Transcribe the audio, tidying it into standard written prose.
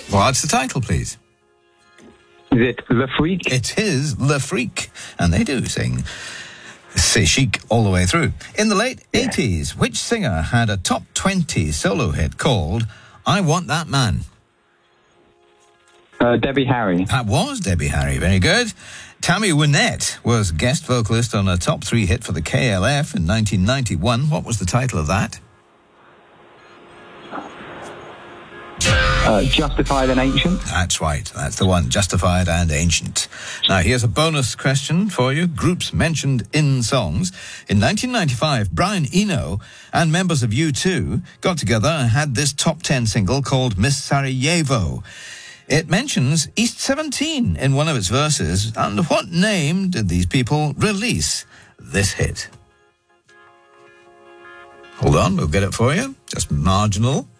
What's the title, please? Is it Le Freak? It is Le Freak, and they do sing C'est Chic all the way through. In the late 80s, which singer had a top 20 solo hit called I Want That Man? Debbie Harry. That was Debbie Harry. Very good. Tammy Wynette was guest vocalist on a top 3 hit for the KLF in 1991. What was the title of that? Justified and Ancient. That's right. That's the one. Justified and Ancient. Now, here's a bonus question for you. Groups mentioned in songs. In 1995, Brian Eno and members of U2 got together and had this top 10 single called Miss Sarajevo. It mentions East 17 in one of its verses. Under what name did these people release this hit? Hold on, we'll get it for you. Just marginal.